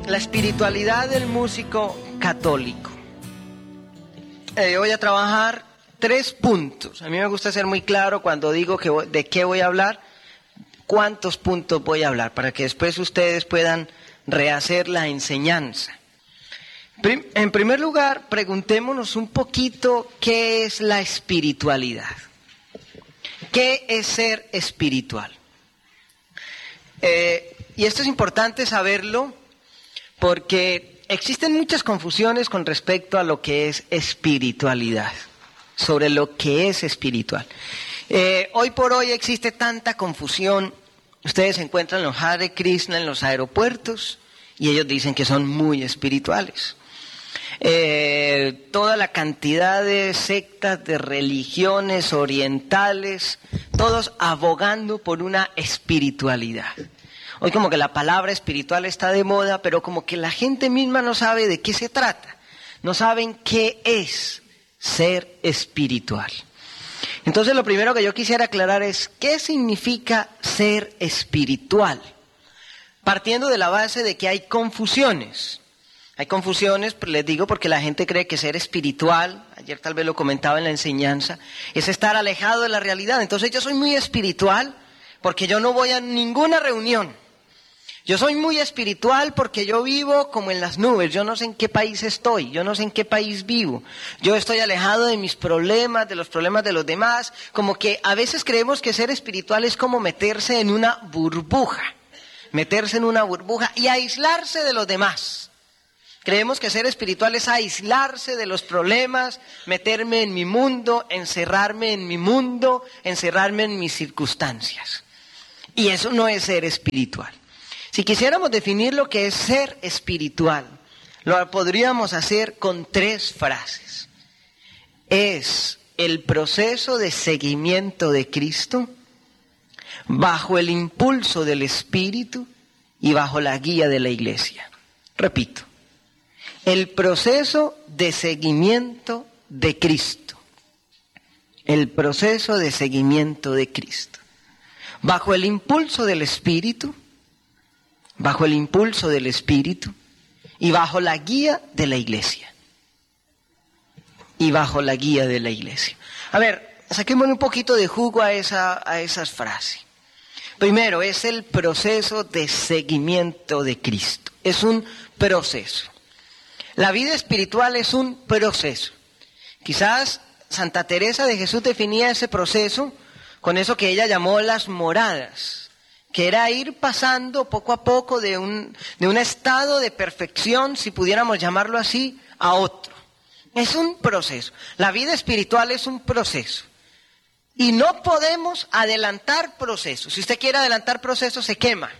La espiritualidad del músico católico. Voy a trabajar 3 puntos. A mí me gusta ser muy claro cuando digo de qué voy a hablar, cuántos puntos voy a hablar, para que después ustedes puedan rehacer la enseñanza. En primer lugar, preguntémonos un poquito qué es la espiritualidad. ¿Qué es ser espiritual? Y esto es importante saberlo porque existen muchas confusiones con respecto a lo que es espiritualidad, sobre lo que es espiritual. Hoy por hoy existe tanta confusión. Ustedes encuentran los Hare Krishna en los aeropuertos y ellos dicen que son muy espirituales. Toda la cantidad de sectas, de religiones orientales, todos abogando por una espiritualidad. Hoy como que la palabra espiritual está de moda, pero como que la gente misma no sabe de qué se trata. No saben qué es ser espiritual. Entonces lo primero que yo quisiera aclarar es ¿qué significa ser espiritual? Partiendo de la base de que hay confusiones. Hay confusiones, les digo, porque la gente cree que ser espiritual, ayer tal vez lo comentaba en la enseñanza, es estar alejado de la realidad. Entonces yo soy muy espiritual porque yo no voy a ninguna reunión. Yo soy muy espiritual porque yo vivo como en las nubes. Yo no sé en qué país estoy, yo no sé en qué país vivo. Yo estoy alejado de mis problemas, de los problemas de los demás. Como que a veces creemos que ser espiritual es como meterse en una burbuja. Meterse en una burbuja y aislarse de los demás. Creemos que ser espiritual es aislarse de los problemas, meterme en mi mundo, encerrarme en mi mundo, encerrarme en mis circunstancias. Y eso no es ser espiritual. Si quisiéramos definir lo que es ser espiritual, lo podríamos hacer con 3 frases. Es el proceso de seguimiento de Cristo bajo el impulso del Espíritu y bajo la guía de la Iglesia. Repito, el proceso de seguimiento de Cristo. El proceso de seguimiento de Cristo. Bajo el impulso del Espíritu, bajo el impulso del Espíritu y bajo la guía de la Iglesia. Y bajo la guía de la Iglesia. A ver, saquémosle un poquito de jugo a esas frases. Primero, es el proceso de seguimiento de Cristo. Es un proceso. La vida espiritual es un proceso. Quizás Santa Teresa de Jesús definía ese proceso con eso que ella llamó las moradas, que era ir pasando poco a poco de un estado de perfección, si pudiéramos llamarlo así, a otro. Es un proceso. La vida espiritual es un proceso. Y no podemos adelantar procesos. Si usted quiere adelantar procesos, se quema.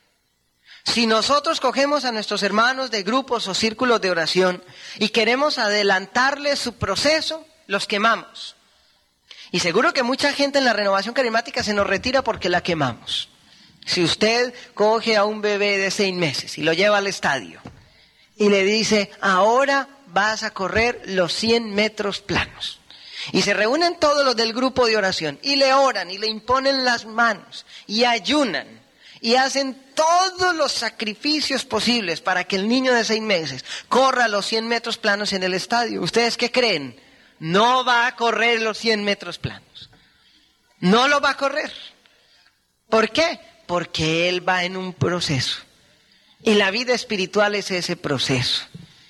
Si nosotros cogemos a nuestros hermanos de grupos o círculos de oración y queremos adelantarles su proceso, los quemamos. Y seguro que mucha gente en la renovación carismática se nos retira porque la quemamos. Si usted coge a un bebé de 6 meses y lo lleva al estadio y le dice, ahora vas a correr los 100 metros planos. Y se reúnen todos los del grupo de oración y le oran y le imponen las manos y ayunan. Y hacen todos los sacrificios posibles para que el niño de 6 meses corra los 100 metros planos en el estadio. ¿Ustedes qué creen? No va a correr los 100 metros planos. No lo va a correr. ¿Por qué? Porque él va en un proceso. Y la vida espiritual es ese proceso.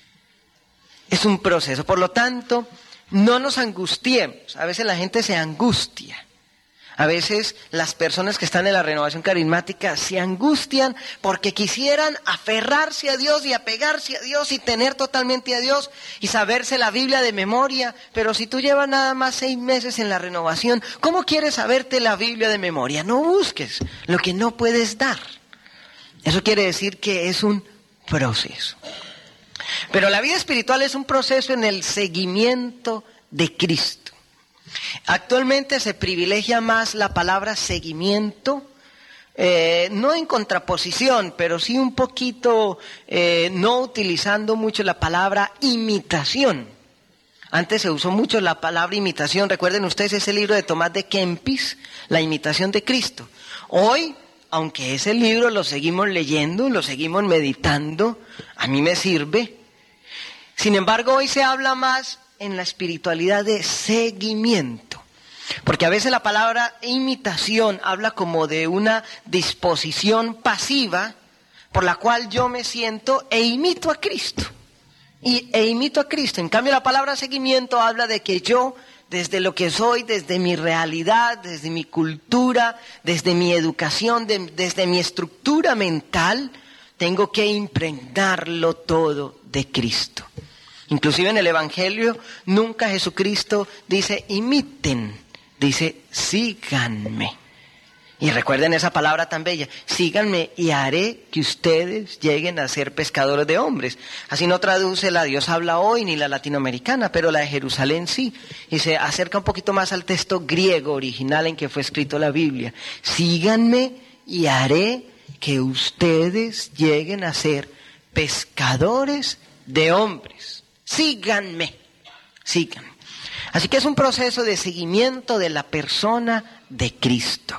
Es un proceso. Por lo tanto, no nos angustiemos. A veces la gente se angustia. A veces las personas que están en la renovación carismática se angustian porque quisieran aferrarse a Dios y apegarse a Dios y tener totalmente a Dios y saberse la Biblia de memoria. Pero si tú llevas nada más 6 meses en la renovación, ¿cómo quieres saberte la Biblia de memoria? No busques lo que no puedes dar. Eso quiere decir que es un proceso. Pero la vida espiritual es un proceso en el seguimiento de Cristo. Actualmente se privilegia más la palabra seguimiento, no en contraposición, pero sí un poquito no utilizando mucho la palabra imitación. Antes se usó mucho la palabra imitación. Recuerden ustedes ese libro de Tomás de Kempis, La imitación de Cristo. Hoy aunque ese libro lo seguimos leyendo, lo seguimos meditando, a mí me sirve. Sin embargo, hoy se habla más en la espiritualidad de seguimiento. Porque a veces la palabra imitación habla como de una disposición pasiva por la cual yo me siento e imito a Cristo. E imito a Cristo. En cambio, la palabra seguimiento habla de que yo, desde lo que soy, desde mi realidad, desde mi cultura, desde mi educación, desde mi estructura mental, tengo que impregnarlo todo de Cristo. Inclusive en el Evangelio, nunca Jesucristo dice imiten, dice síganme. Y recuerden esa palabra tan bella, síganme y haré que ustedes lleguen a ser pescadores de hombres. Así no traduce la Dios habla hoy ni la latinoamericana, pero la de Jerusalén sí. Y se acerca un poquito más al texto griego original en que fue escrito la Biblia. Síganme y haré que ustedes lleguen a ser pescadores de hombres. Síganme, síganme. Así que es un proceso de seguimiento de la persona de Cristo,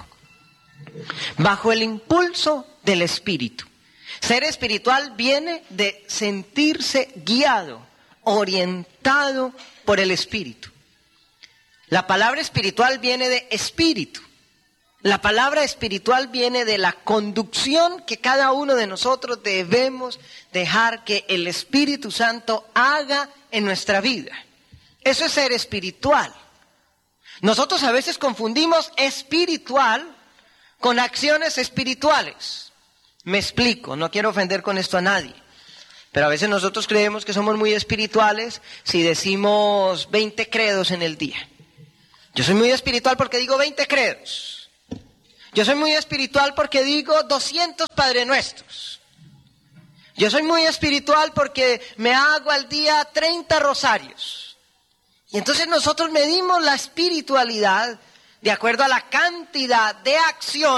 bajo el impulso del Espíritu. Ser espiritual viene de sentirse guiado, orientado por el Espíritu. La palabra espiritual viene de espíritu. La palabra espiritual viene de la conducción que cada uno de nosotros debemos dejar que el Espíritu Santo haga en nuestra vida. Eso es ser espiritual. Nosotros a veces confundimos espiritual con acciones espirituales. Me explico, no quiero ofender con esto a nadie, pero a veces nosotros creemos que somos muy espirituales si decimos 20 credos en el día. Yo soy muy espiritual porque digo 20 credos. Yo soy muy espiritual porque digo 200 Padre Nuestros. Yo soy muy espiritual porque me hago al día 30 rosarios. Y entonces nosotros medimos la espiritualidad de acuerdo a la cantidad de acción